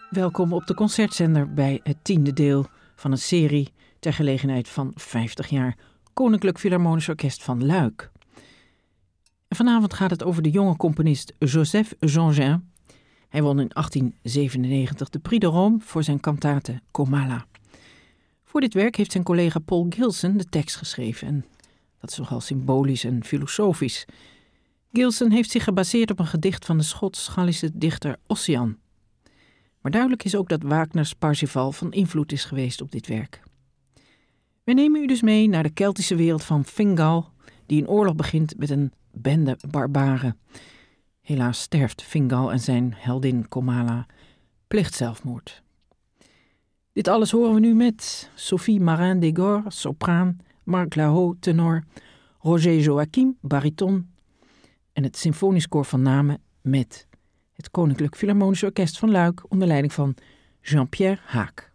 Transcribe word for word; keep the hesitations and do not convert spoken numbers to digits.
Welkom op de Concertzender bij het tiende deel van een serie ter gelegenheid van vijftig jaar Koninklijk Philharmonisch Orkest van Luik. En vanavond gaat het over de jonge componist Joseph Jeanjean. Hij won in achttien zevenennegentig de Prix de Rome voor zijn kantate Comala. Voor dit werk heeft zijn collega Paul Gilson de tekst geschreven en dat is nogal symbolisch en filosofisch. Gilson heeft zich gebaseerd op een gedicht van de Schots-Gallische dichter Ossian. Maar duidelijk is ook dat Wagner's Parsifal van invloed is geweest op dit werk. We nemen u dus mee naar de Keltische wereld van Fingal, die een oorlog begint met een bende barbaren. Helaas sterft Fingal en zijn heldin Comala pleegt zelfmoord. Dit alles horen we nu met Sophie Marin-Degor, sopraan, Marc Lahaut, tenor, Roger Joachim, bariton en het symfonisch koor van Namen met het Koninklijk Philharmonisch Orkest van Luik onder leiding van Jean-Pierre Haak.